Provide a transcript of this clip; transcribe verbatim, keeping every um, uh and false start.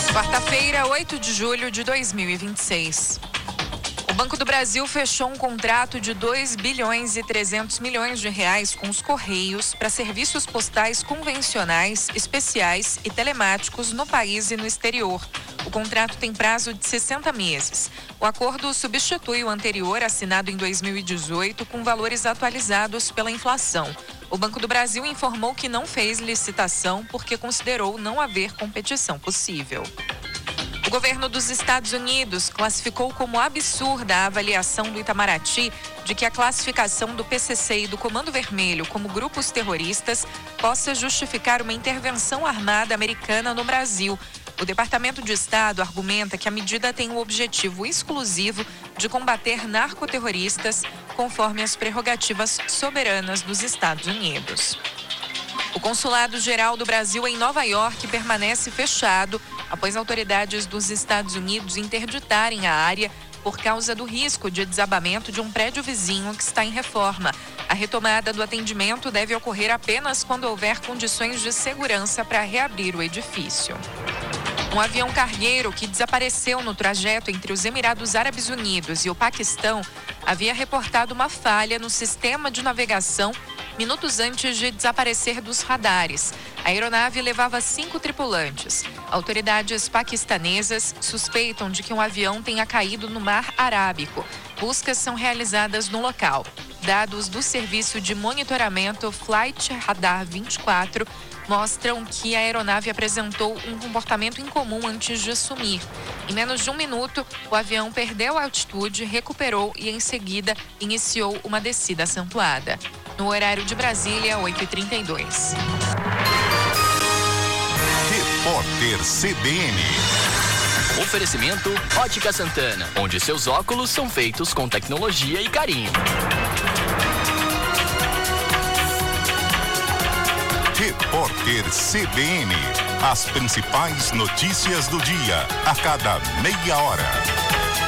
Quarta-feira, oito de julho de dois mil e vinte e seis. O Banco do Brasil fechou um contrato de dois bilhões e trezentos milhões de reais com os Correios para serviços postais convencionais, especiais e telemáticos no país e no exterior. O contrato tem prazo de sessenta meses. O acordo substitui o anterior, assinado em dois mil e dezoito, com valores atualizados pela inflação. O Banco do Brasil informou que não fez licitação porque considerou não haver competição possível. O governo dos Estados Unidos classificou como absurda a avaliação do Itamaraty de que a classificação do P C C e do Comando Vermelho como grupos terroristas possa justificar uma intervenção armada americana no Brasil. O Departamento de Estado argumenta que a medida tem o objetivo exclusivo de combater narcoterroristas, conforme as prerrogativas soberanas dos Estados Unidos. O Consulado-Geral do Brasil em Nova York permanece fechado após autoridades dos Estados Unidos interditarem a área por causa do risco de desabamento de um prédio vizinho que está em reforma. A retomada do atendimento deve ocorrer apenas quando houver condições de segurança para reabrir o edifício. Um avião cargueiro que desapareceu no trajeto entre os Emirados Árabes Unidos e o Paquistão havia reportado uma falha no sistema de navegação minutos antes de desaparecer dos radares. A aeronave levava cinco tripulantes. Autoridades paquistanesas suspeitam de que um avião tenha caído no Mar Arábico. Buscas são realizadas no local. Dados do serviço de monitoramento Flight Radar vinte e quatro mostram que a aeronave apresentou um comportamento incomum antes de sumir. Em menos de um minuto, o avião perdeu a altitude, recuperou e, em seguida, iniciou uma descida acentuada. No horário de Brasília, oito e trinta e dois. Repórter C B N. Oferecimento Ótica Santana, onde seus óculos são feitos com tecnologia e carinho. Repórter C B N. As principais notícias do dia, a cada meia hora.